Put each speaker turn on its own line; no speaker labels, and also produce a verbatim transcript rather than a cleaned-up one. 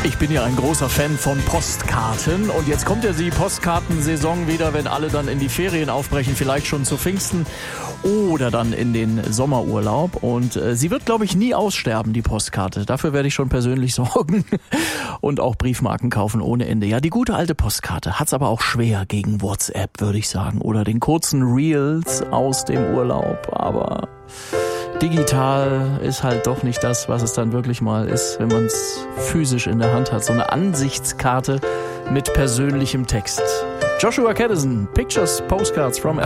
Ich bin ja ein großer Fan von Postkarten und jetzt kommt ja die Postkartensaison wieder, wenn alle dann in die Ferien aufbrechen, vielleicht schon zu Pfingsten oder dann in den Sommerurlaub. Und äh, sie wird, glaube ich, nie aussterben, die Postkarte. Dafür werde ich schon persönlich sorgen und auch Briefmarken kaufen ohne Ende. Ja, die gute alte Postkarte hat's aber auch schwer gegen WhatsApp, würde ich sagen, oder den kurzen Reels aus dem Urlaub. Aber digital ist halt doch nicht das, was es dann wirklich mal ist, wenn man es physisch in der Hand hat. So eine Ansichtskarte mit persönlichem Text. Joshua Caddison, Pictures, Postcards from